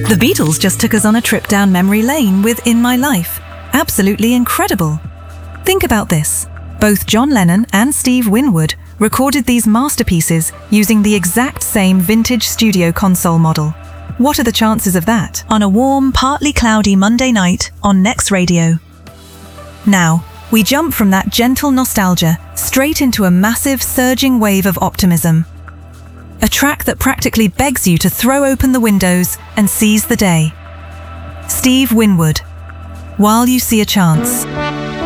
The Beatles just took us on a trip down memory lane with In My Life. Absolutely incredible. Think about this. Both John Lennon and Steve Winwood recorded these masterpieces using the exact same vintage studio console model. What are the chances of that on a warm, partly cloudy Monday night on Next Radio? Now, we jump from that gentle nostalgia straight into a massive, surging wave of optimism. A track that practically begs you to throw open the windows and seize the day. Steve Winwood, While You See a Chance.